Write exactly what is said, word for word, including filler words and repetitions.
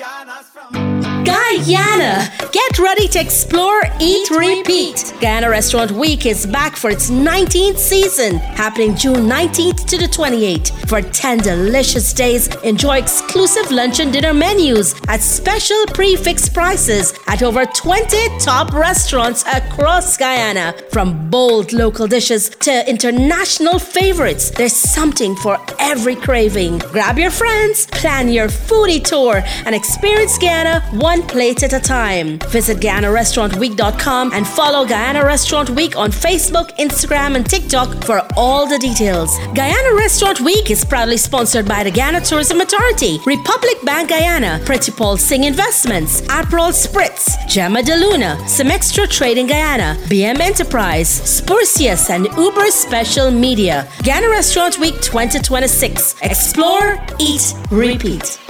Guyana! Get ready to explore, eat, repeat. Guyana Restaurant Week is back for its nineteenth season, happening June nineteenth to the twenty-eighth. For ten delicious days, enjoy exclusive lunch and dinner menus at special prefix prices at over twenty top restaurants across Guyana. From bold local dishes to international favorites, there's something for every craving. Grab your friends, plan your foodie tour, and experience Guyana one plate at a time. Visit Guyana Restaurant Week dot com and follow Guyana Restaurant Week on Facebook, Instagram, and TikTok for all the details. Guyana Restaurant Week is proudly sponsored by the Guyana Tourism Authority, Republic Bank Guyana, Pretty Paul Singh Investments, Aperol Spritz, Gemma de Luna, Semextra Trading Guyana, B M Enterprise, Spurcius, and Uber Special Media. Guyana Restaurant Week twenty twenty-six. Explore, eat, repeat.